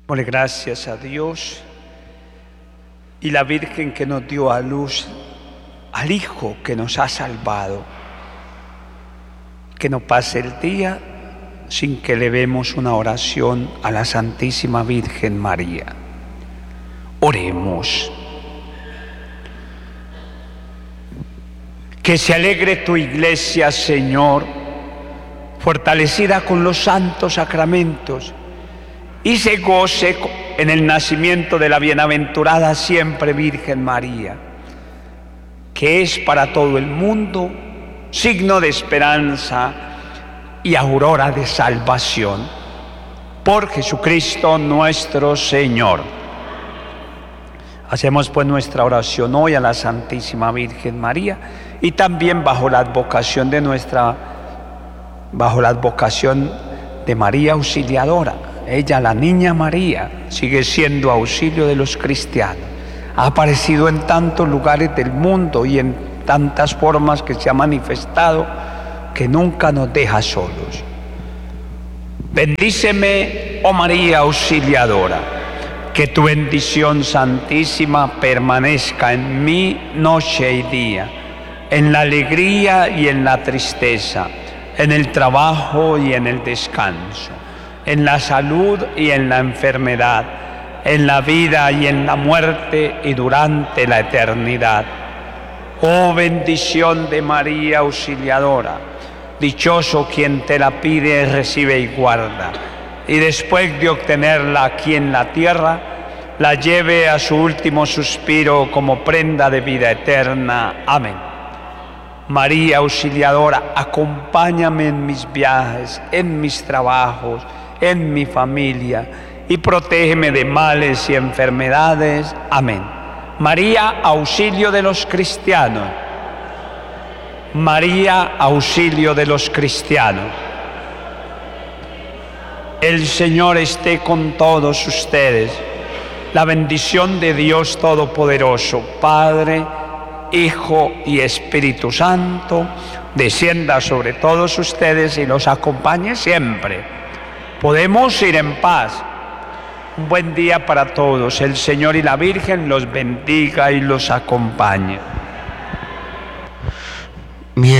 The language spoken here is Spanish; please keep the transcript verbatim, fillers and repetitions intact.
Démosle gracias a Dios y la Virgen que nos dio a luz al Hijo que nos ha salvado. Que no pase el día sin que elevemos una oración a la Santísima Virgen María. Oremos. Que se alegre tu iglesia, Señor, fortalecida con los santos sacramentos, y se goce en el nacimiento de la bienaventurada siempre Virgen María, que es para todo el mundo signo de esperanza y aurora de salvación. Por Jesucristo nuestro Señor. Hacemos pues nuestra oración hoy a la Santísima Virgen María y también bajo la advocación de nuestra, bajo la advocación de María Auxiliadora. Ella, la Niña María, sigue siendo auxilio de los cristianos. Ha aparecido en tantos lugares del mundo y en tantas formas que se ha manifestado que nunca nos deja solos. Bendíceme, oh María Auxiliadora, que tu bendición santísima permanezca en mí noche y día, en la alegría y en la tristeza, en el trabajo y en el descanso, en la salud y en la enfermedad, en la vida y en la muerte y durante la eternidad. Oh bendición de María Auxiliadora, dichoso quien te la pide, recibe y guarda, y después de obtenerla aquí en la tierra, la lleve a su último suspiro como prenda de vida eterna. Amén. María Auxiliadora, acompáñame en mis viajes, en mis trabajos, en mi familia, y protégeme de males y enfermedades. Amén. María, auxilio de los cristianos. María, auxilio de los cristianos. El Señor esté con todos ustedes. La bendición de Dios Todopoderoso, Padre, Hijo y Espíritu Santo, descienda sobre todos ustedes y los acompañe siempre. Podemos ir en paz. Un buen día para todos. El Señor y la Virgen los bendiga y los acompañe.